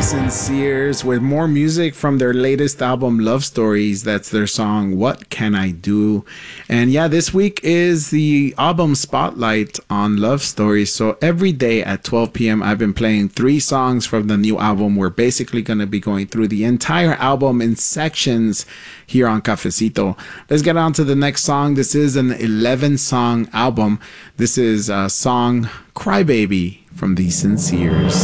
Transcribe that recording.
Sinceres with more music from their latest album, Love Stories. That's their song, What Can I Do? And yeah, this week is the album spotlight on Love Stories. So every day at 12 p.m., I've been playing 3 songs from the new album. We're basically going to be going through the entire album in sections here on Cafecito. Let's get on to the next song. This is an 11-song album. This is a song, Crybaby, from The Sinceres.